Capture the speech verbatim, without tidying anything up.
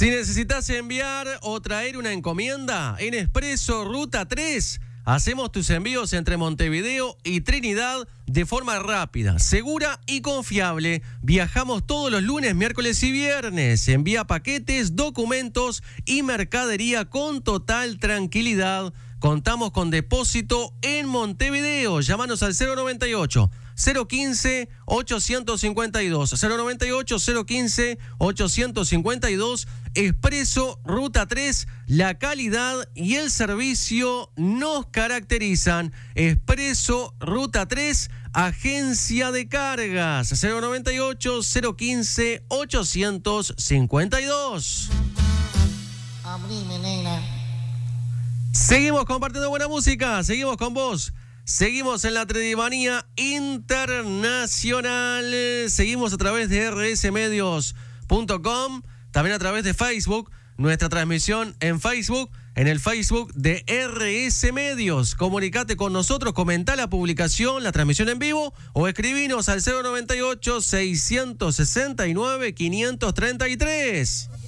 Si necesitas enviar o traer una encomienda, en Expreso Ruta tres hacemos tus envíos entre Montevideo y Trinidad de forma rápida, segura y confiable. Viajamos todos los lunes, miércoles y viernes. Envía paquetes, documentos y mercadería con total tranquilidad. Contamos con depósito en Montevideo. Llámanos al cero noventa y ocho, cero quince, ochocientos cincuenta y dos. cero noventa y ocho, cero quince, ochocientos cincuenta y dos. Expreso Ruta tres, la calidad y el servicio nos caracterizan. Expreso Ruta tres, Agencia de Cargas. cero noventa y ocho, cero quince, ochocientos cincuenta y dos. Abrime, nena. Seguimos compartiendo buena música, seguimos con vos, seguimos en la Tredimanía Internacional, seguimos a través de erre ese medios punto com, también a través de Facebook, nuestra transmisión en Facebook, en el Facebook de R S Medios. Comunicate con nosotros, comentá la publicación, la transmisión en vivo o escribinos al cero noventa y ocho, seiscientos sesenta y nueve, quinientos treinta y tres.